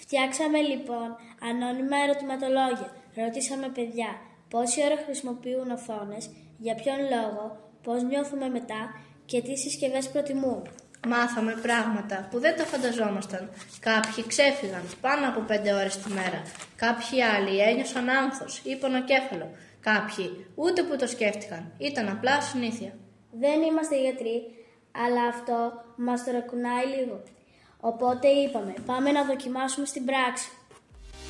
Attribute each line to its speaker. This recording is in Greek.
Speaker 1: Φτιάξαμε λοιπόν ανώνυμα ερωτηματολόγια. Ρωτήσαμε παιδιά πόση ώρα χρησιμοποιούν οθόνες, για ποιον λόγο, πώς νιώθουμε μετά και τι συσκευές προτιμούν.
Speaker 2: Μάθαμε πράγματα που δεν τα φανταζόμασταν. Κάποιοι ξέφυγαν πάνω από 5 ώρες τη μέρα. Κάποιοι άλλοι ένιωσαν άγχος ή πονοκέφαλο. Κάποιοι ούτε που το σκέφτηκαν. Ήταν απλά συνήθεια.
Speaker 1: Δεν είμαστε γιατροί, αλλά αυτό μας ταρακουνάει λίγο. Οπότε είπαμε, πάμε να δοκιμάσουμε στην πράξη.